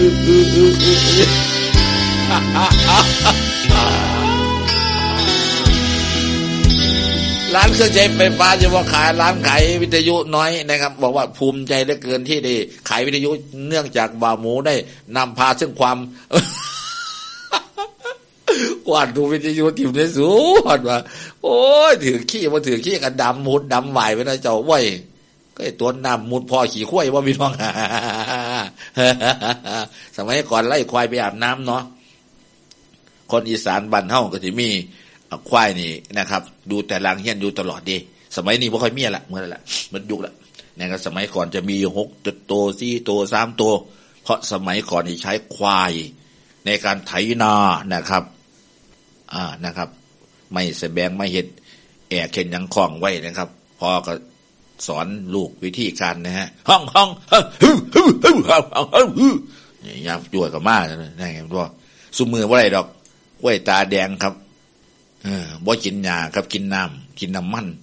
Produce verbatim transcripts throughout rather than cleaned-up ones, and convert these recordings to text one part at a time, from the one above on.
ร้านเครื่องใช้ไฟฟ้าจะว่าขายร้านขายวิทยุน้อยนะครับบอกว่าภูมิใจเหลือเกินที่ได้ขายวิทยุเนื่องจากบ่าวหมูได้นำพาซึ่งความกวาดดูวิทยุถิ่มได้สูงว่าโอ้ยถือขี้มาถือขี้กันดำมุดดำไหวไปนะเจ้าว้ยก็ไอ้ตัวน้ำมุดพอขี่ข้วยว่าพี่น้องสมัยก่อนไล่ควายไปอาบน้ำเนาะคนอีสานบ้านเฮาก็จะมีควายนี่นะครับดูแต่ลางเฮียนอยู่ตลอดดีสมัยนี้บ่ค่อยมีละเมื่อไรละมันยุคละนะครับสมัยก่อนจะมีหกตัวสี่ตัวสามตัวเพราะสมัยก่อนนี่ใช้ควายในการไถนานะครับอ่านะครับไม่แสบงไม่เห็ดแอกเข็นยังคล้องไว้นะครับพอก็สอนลูกวิธีการนะฮะห้องห้องฮึฮึฮึห้องห้องฮึนี่ยามจ่วยกับมาได้ไงพ่อสุมือว่าไรดอกกล้วยตาแดงครับเออบ่กินหญ้าครับกินน้ำกินน้ำมัน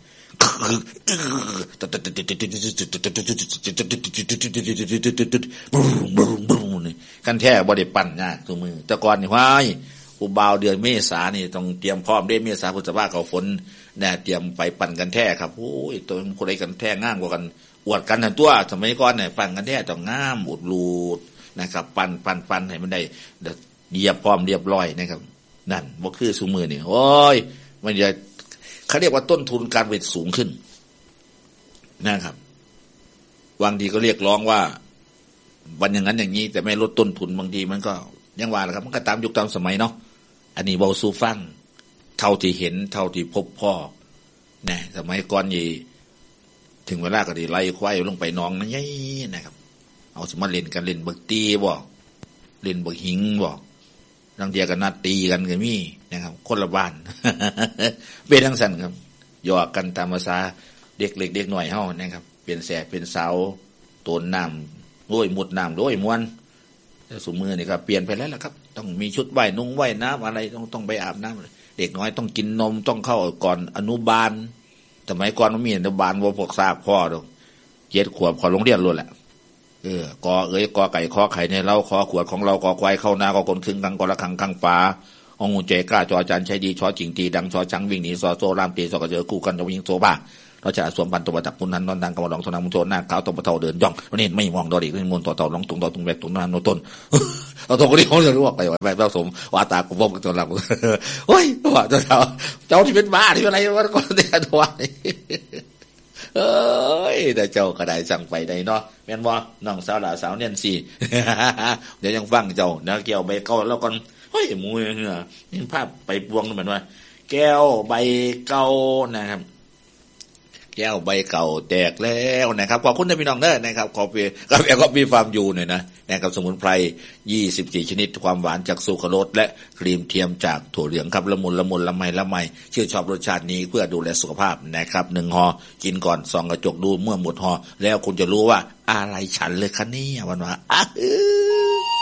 กันแท้บ่ได้ปั่นยากตัวมือแต่ก่อนนี่ว้ายอุบาวเดือนเมษานี่ต้องเตรียมพร้อมได้เมษาพฤษภาเขาฝนแน่เตรียมไปปั่นกันแท้ครับโอ้ยตัวคนใดกันแท้ง่ามกว่ากันอวดกันทั้งตัวสมัยก่อนเนี่ยปั่นกันแท้ต้องง่ามอุดรูดนะครับปั่นปั่นปั่นให้มันได้เรียบพร้อมเรียบร้อยนะครับนั่นบ่คือซุมือนี่โอ้ยมันจะเขาเรียกว่าต้นทุนการผลิตสูงขึ้นนะครับบางทีก็เรียกร้องว่าวันอย่างนั้นอย่างนี้แต่ไม่ลดต้นทุนบางทีมันก็ยังว่าแหละครับมันก็ตามยุคตามสมัยเนาะอันนี้เบาสู่ฟังเท่าที่เห็นเท่าที่พบพ่อเนี่ยสมัยก่อนยี่ถึงเวลาก็ดีไล่ควายลงไปนองนั่นยัยนะครับเอาสมาเล่นกันเล่นบักตีบ่เล่นบักหิงบ่บางทีก็นัดตีกันก็มีนะครับคนละบ้านเป็นทั้งสั้นครับหยอกกันตามภาษาเด็กเล็กเด็กหน่อยเฮานะครับเป็นแสบเป็นเสาต้นน้ำโอ้ยมุดน้ำโอ้ยมวนสมมือนี่ครับเปลี่ยนไปแล้วล่ะครับต้องมีชุดว่ายนุ่งว่ายน้ำอะไรต้องต้องไปอาบน้ำเด็กน้อยต้องกินนมต้องเข้าก่อนอนุบาลสมัยก่อนมันมีอนุบาลว่าพวกซากพ่อดอกเจ็ดขวบขอโรงเรียนล้วนแหละเออกอเอ้ยกอไก่คอไข่ในเราคอขวดของเรากอควายเข้านาก็คนคึงกังกอละคังกังฟ้าองงูเจก้าจอจานใช้ดีชอจิงตีดังชอชังวิ่งหนีซอโซรามตีซอกระเจอคู่กันจะวิ่งโซบ้าเราจะสวมพันตัวตักมุนนั้นนอนดังกำลังดองทนังมุนโจหน้าขาวตรงปะเทาเดินย่องวันนี้ไม่มองดอดีขึ้นมุนต่อเต่าลองตุงต่อตุงแบกตุงน้ำโนต้นเราตรงนี้เขาจะรู้ว่าไปไปผสมว่าตากุบกตัวเราโอ้ยว่าเจ้าเจ้าที่เป็นบ้าที่อะไรวะก็เดือดร้อนเอ้ยแต่เจ้าก็ได้สั่งไปได้เนาะแม่นบ่น้องสาวหลาสาวเนี่ยสิเดี๋ยวยังฟังเจ้านะแก้วใบเก่าแล้วก่อนเฮ้ยหมูเนื้อนี่ภาพไปพวงเหมือนว่าแก้วใบเก่านะครับแก้วใบเก่าแตกแล้วนะครับขอบคุณท่านพี่น้องเด้อนะครับขอเพียงกับแอลกอฮอล์ฟาร์มยูหน่อยนะนะครับสมุนไพรยี่สิบสี่ชนิดความหวานจากสุโขทัยและครีมเทียมจากถั่วเหลืองครับละมุนละมุนละไมละไมชื่นชอบรสชาตินี้เพื่อดูแลสุขภาพนะครับหนึ่งห่อกินก่อนส่องกระจกดูเมื่อหมดห่อแล้วคุณจะรู้ว่าอะไรฉันเลยคะเนี่ยวันว่า